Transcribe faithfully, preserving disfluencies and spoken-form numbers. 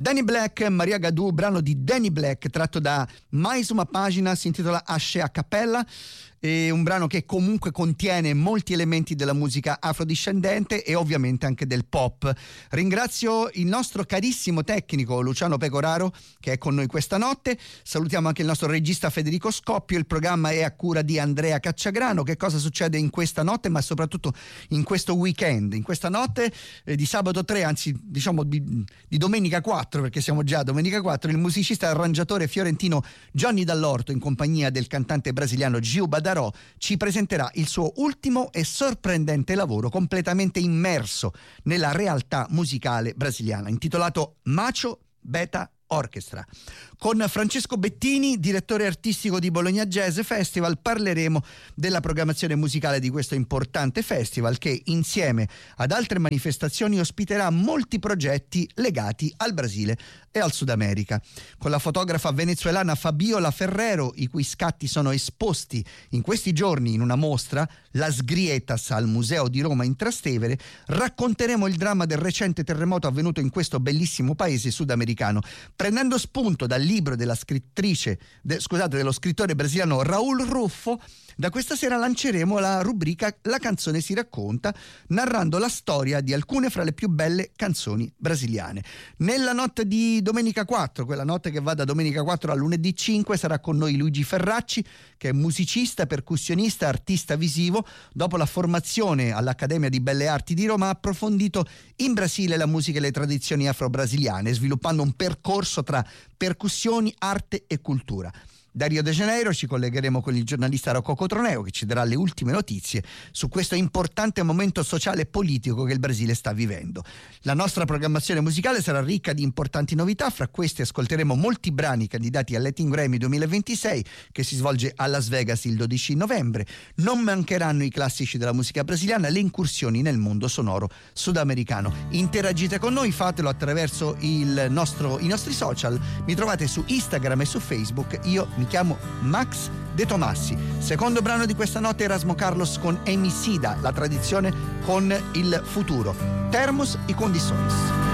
Danny Black, Maria Gadou, brano di Danny Black tratto da Mais uma Pagina, si intitola Asce a Cappella. È un brano che comunque contiene molti elementi della musica afrodiscendente e ovviamente anche del pop. Ringrazio il nostro carissimo tecnico Luciano Pecoraro che è con noi questa notte. Salutiamo anche il nostro regista Federico Scoppio. Il programma è a cura di Andrea Cacciagrano. Che cosa succede in questa notte, ma soprattutto in questo weekend, in questa notte eh, di sabato tre, anzi diciamo di, di domenica quattro, perché siamo già a domenica quattro, il musicista e arrangiatore fiorentino Johnny Dall'Orto, in compagnia del cantante brasiliano Gil Badarò, ci presenterà il suo ultimo e sorprendente lavoro completamente immerso nella realtà musicale brasiliana, intitolato Macho Beta Orchestra. Con Francesco Bettini, direttore artistico di Bologna Jazz Festival, parleremo della programmazione musicale di questo importante festival che insieme ad altre manifestazioni ospiterà molti progetti legati al Brasile e al Sud America. Con la fotografa venezuelana Fabiola Ferrero, i cui scatti sono esposti in questi giorni in una mostra, Las Grietas, al Museo di Roma in Trastevere, racconteremo il dramma del recente terremoto avvenuto in questo bellissimo paese sudamericano. Prendendo spunto dal libro della scrittrice, de, scusate, dello scrittore brasiliano Raul Ruffo, da questa sera lanceremo la rubrica La canzone si racconta, narrando la storia di alcune fra le più belle canzoni brasiliane. Nella notte di domenica quattro, quella notte che va da domenica quattro a lunedì cinque, sarà con noi Luigi Ferracci, che è musicista, percussionista, artista visivo. Dopo la formazione all'Accademia di Belle Arti di Roma ha approfondito in Brasile la musica e le tradizioni afro-brasiliane, sviluppando un percorso tra percussioni, arte e cultura. Da Rio de Janeiro ci collegheremo con il giornalista Rocco Cotroneo, che ci darà le ultime notizie su questo importante momento sociale e politico che il Brasile sta vivendo. La nostra programmazione musicale sarà ricca di importanti novità. Fra queste ascolteremo molti brani candidati al Latin Grammy duemilaventisei, che si svolge a Las Vegas il dodici novembre. Non mancheranno i classici della musica brasiliana, le incursioni nel mondo sonoro sudamericano. Interagite con noi, fatelo attraverso il nostro, i nostri social. Mi trovate su Instagram e su Facebook. Io mi chiamo Max De Tomassi. Secondo brano di questa notte, Erasmo Carlos con Emicida, la tradizione con il futuro. Termos y condiciones.